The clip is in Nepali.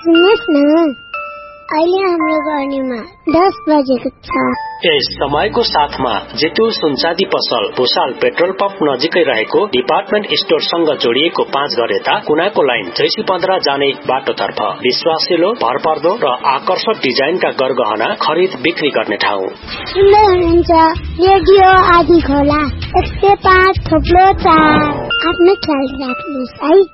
सुन्नुहोस् न, अहिले हाम्रो गर्नीमा 10 बजेको छ। यस समयको साथमा जेतु सुनचाँदी पसल भुसाल पेट्रोल पम्प नजिकै रहेको डिपार्टमेन्ट स्टोरसँग जोडिएको 5 घर यता कुनाको लाइन जैसी 15 जाने बाटोतर्फ विश्वासिलो, भरपर्दो र आकर्षक डिजाइनका गरगहना खरिद बिक्री गर्ने ठाउँ। सुन्दै हुनुहुन्छ रेडियो आदि खोला 105 थोप्लो 4। आफ्नो ख्याल राख्नुहोस् है।